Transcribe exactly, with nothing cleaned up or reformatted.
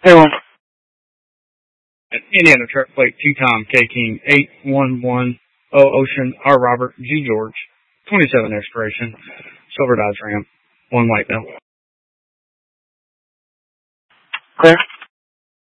Hey, well, Indiana truck plate two Tom K King eight one one O Ocean R Robert G George twenty-seven expiration Silver Dodge Ram one white bill. clear.